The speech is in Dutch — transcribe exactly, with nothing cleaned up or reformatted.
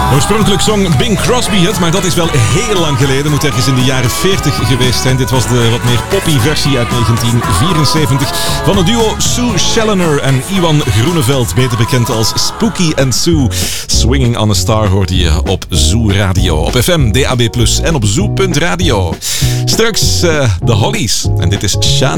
Oorspronkelijk zong Bing Crosby het, maar dat is wel heel lang geleden. Moet ergens in de jaren veertig geweest zijn. Dit was de wat meer poppy versie uit negentien vierenzeventig van het duo Sue Challoner en Iwan Groeneveld, beter bekend als Spooky and Sue. Swinging on a Star hoorde je op Zoo Radio, op F M, D A B plus en op zoo punt radio. Straks uh, de Hollies en dit is Shana.